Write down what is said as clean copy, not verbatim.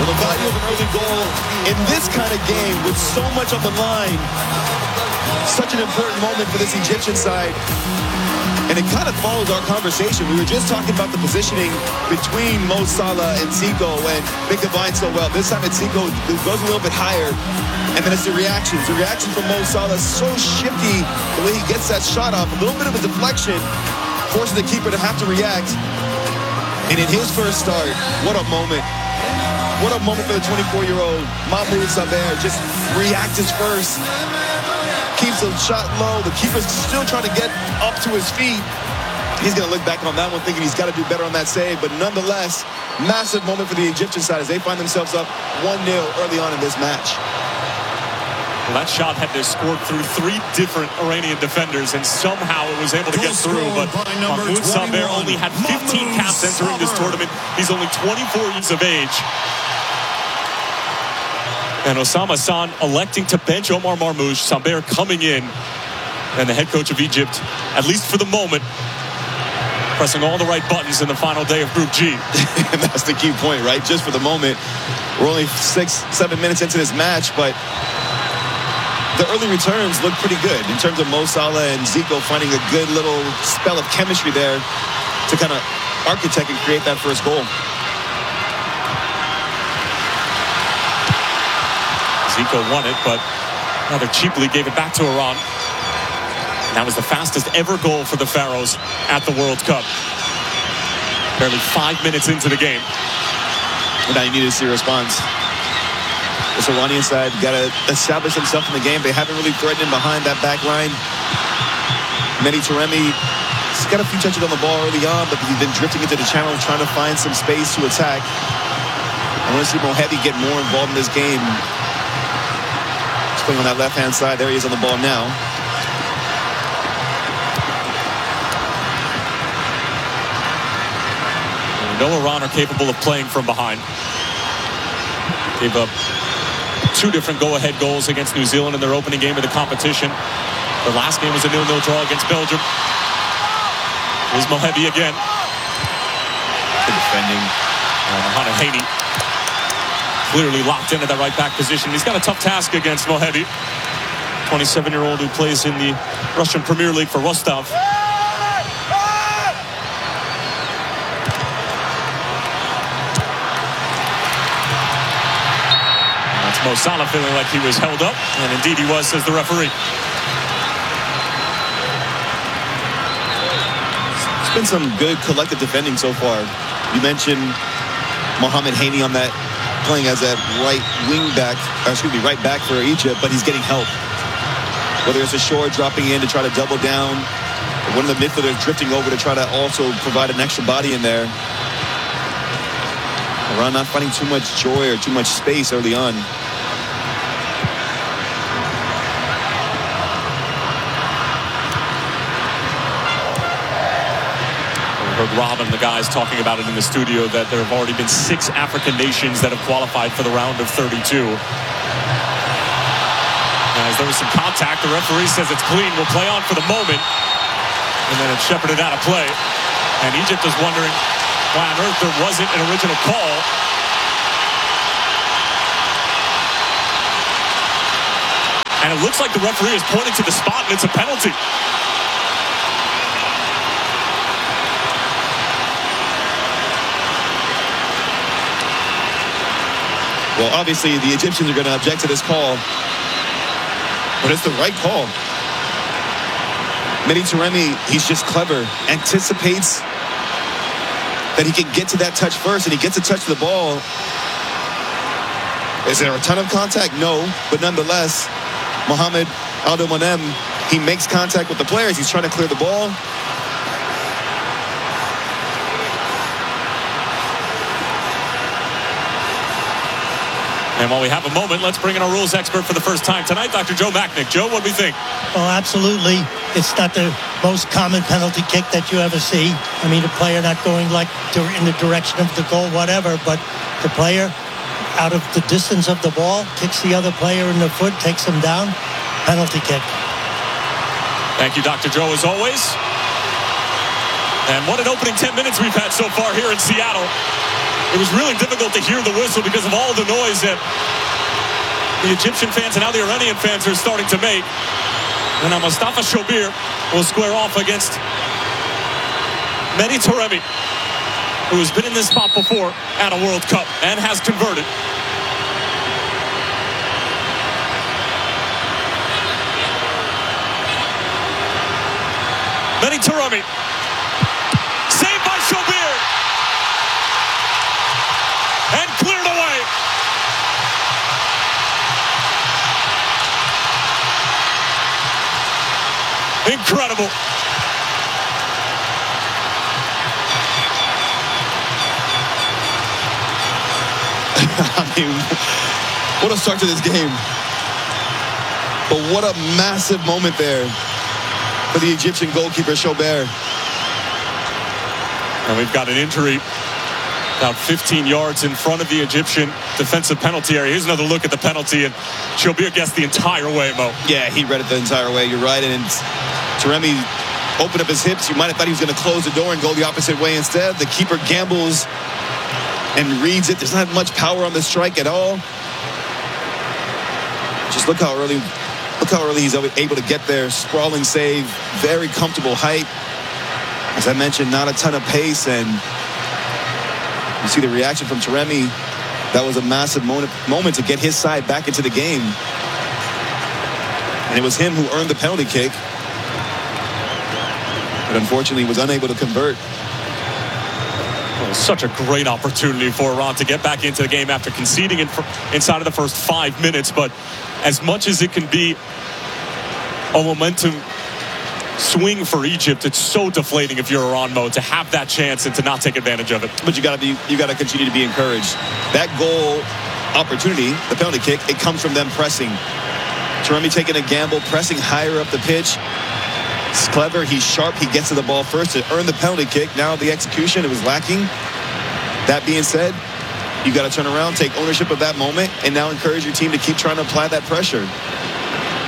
Well, the value of an early goal in this kind of game with so much on the line, such an important moment for this Egyptian side. And it kind of follows our conversation. We were just talking about the positioning between Mo Salah and Zico and make the line so well. This time it's Zico who goes a little bit higher. And then it's the reactions. The reaction from Mo Salah is so shifty. The way he gets that shot off, a little bit of a deflection, forcing the keeper to have to react. And in his first start, what a moment. What a moment for the 24-year-old Mahmoud Saber. Just reacts first. Keeps the shot low. The keeper's still trying to get up to his feet. He's going to look back on that one thinking he's got to do better on that save. But nonetheless, massive moment for the Egyptian side as they find themselves up 1-0 early on in this match. Well, that shot had to score through 3 different Iranian defenders, and somehow it was able to get through. But Mahmoud Saber only had 15 caps entering this tournament. He's only 24 years of age. And Osama Hassan electing to bench Omar Marmoush. Saber coming in. And the head coach of Egypt, at least for the moment, pressing all the right buttons in the final day of Group G. And that's the key point, right? Just for the moment. We're only 6-7 minutes into this match, but the early returns look pretty good in terms of Mo Salah and Zico finding a good little spell of chemistry there to kind of architect and create that first goal. Zico won it, but rather cheaply gave it back to Iran. And that was the fastest ever goal for the Pharaohs at the World Cup. Barely 5 minutes into the game. And now you need to see a response. This Iranian side got to establish themselves in the game. They haven't really threatened behind that back line. Mehdi Taremi, he's got a few touches on the ball early on, but he's been drifting into the channel trying to find some space to attack. I want to see Mohedi get more involved in this game. Playing on that left-hand side. There he is on the ball now. We know Iran are capable of playing from behind. Gave up 2 different go-ahead goals against New Zealand in their opening game of the competition. Their last game was a 0-0 draw against Belgium. Here's Mohedi again. Good defending. Mohamed Haney clearly locked into that right back position. He's got a tough task against Mohedi, 27-year-old who plays in the Russian Premier League for Rostov. That's Mo Salah feeling like he was held up, and indeed he was, says the referee. It's been some good collective defending so far. You mentioned Mohamed Haney on that, playing as a right back for Egypt, but he's getting help. Whether it's a Shore dropping in to try to double down, or one of the midfielders drifting over to try to also provide an extra body in there. Iran not finding too much joy or too much space early on. Heard Rob and the guys talking about it in the studio that there have already been 6 African nations that have qualified for the round of 32. As there was some contact, the referee says it's clean. We'll play on for the moment. And then it's shepherded out of play. And Egypt is wondering why on earth there wasn't an original call. And it looks like the referee is pointing to the spot and it's a penalty. Well, obviously, the Egyptians are going to object to this call. But it's the right call. Mehdi Taremi, he's just clever. Anticipates that he can get to that touch first, and he gets a touch to the ball. Is there a ton of contact? No. But nonetheless, Mohamed Abdelmonem, he makes contact with the players. He's trying to clear the ball. And while we have a moment, let's bring in our rules expert for the first time tonight, Dr. Joe Machnick. Joe, what do we think? Well, absolutely. It's not the most common penalty kick that you ever see. I mean, a player not going like in the direction of the goal, whatever, but the player out of the distance of the ball kicks the other player in the foot, takes him down. Penalty kick. Thank you, Dr. Joe, as always. And what an opening 10 minutes we've had so far here in Seattle. It was really difficult to hear the whistle because of all the noise that the Egyptian fans and now the Iranian fans are starting to make. And now Mustafa Shobir will square off against Mehdi Taremi, who has been in this spot before at a World Cup and has converted. Mehdi Taremi, saved by Shobir, and cleared away. Incredible. I mean, what a start to this game. But what a massive moment there for the Egyptian goalkeeper, Shobir. And we've got an injury about 15 yards in front of the Egyptian defensive penalty area. Here's another look at the penalty, and Shobir guessed the entire way, Mo. Yeah, he read it the entire way. You're right. And Taremi opened up his hips. You might have thought he was going to close the door and go the opposite way instead. The keeper gambles and reads it. There's not much power on the strike at all. Just look how early he's able to get there. Sprawling save, very comfortable height. As I mentioned, not a ton of pace, and you see the reaction from Taremi. That was a massive moment to get his side back into the game. And it was him who earned the penalty kick, but unfortunately was unable to convert. Well, such a great opportunity for Iran to get back into the game after conceding inside of the first 5 minutes. But as much as it can be a momentum swing for Egypt, it's so deflating if you're Iran, Mo, to have that chance and to not take advantage of it. But you got to continue to be encouraged. That goal opportunity, the penalty kick, it comes from them pressing. Taremi taking a gamble, pressing higher up the pitch. It's clever. He's sharp. He gets to the ball first to earn the penalty kick. Now the execution, it was lacking. That being said, you got to turn around, take ownership of that moment, and now encourage your team to keep trying to apply that pressure.